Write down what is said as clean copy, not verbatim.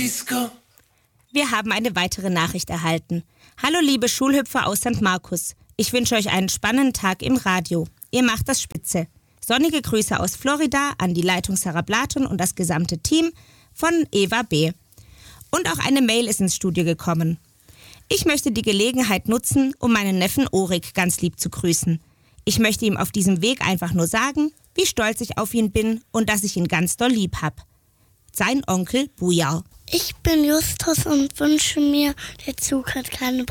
Disco. Wir haben eine weitere Nachricht erhalten. Hallo liebe Schulhüpfer aus St. Markus. Ich wünsche euch einen spannenden Tag im Radio. Ihr macht das spitze. Sonnige Grüße aus Florida an die Leitung Sarah Blaton und das gesamte Team von Eva B. Und auch eine Mail ist ins Studio gekommen. Ich möchte die Gelegenheit nutzen, um meinen Neffen Orik ganz lieb zu grüßen. Ich möchte ihm auf diesem Weg einfach nur sagen, wie stolz ich auf ihn bin und dass ich ihn ganz doll lieb hab. Sein Onkel Buja. Ich bin Justus und wünsche mir, der Zug hat keine